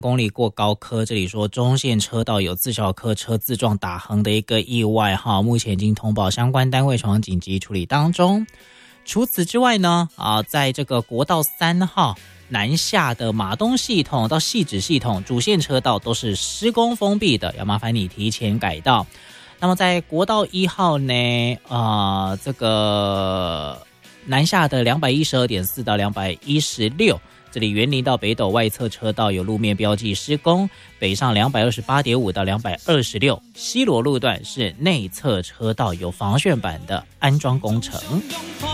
公里过高科，这里说中线车道有自小客车自撞打横的一个意外哈，目前已经通报相关单位前往紧急处理当中。除此之外呢，在这个国道3号南下的马东系统到汐止系统主线车道都是施工封闭的，要麻烦你提前改道。那么在国道1号呢，这个南下的212.4到216。这里园林到北斗外侧车道有路面标记施工，北上228.5到226，西螺路段是内侧车道有防眩板的安装工程。